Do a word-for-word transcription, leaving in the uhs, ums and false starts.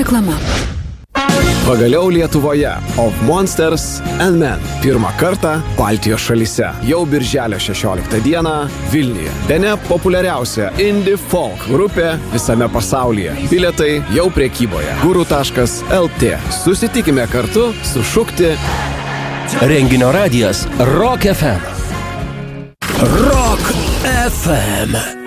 Reklama. Pagaliau Lietuvoje Of Monsters and Men. Pirmą kartą Baltijos šalyse. Jau birželio šešioliktą dieną Vilniuje. Bene populiariausia indie folk grupė visame pasaulyje. Bilietai jau prekyboje. guru taškas el tė. Susitikime kartu sušukti. Renginio radijas Rock ef em. Rock ef em.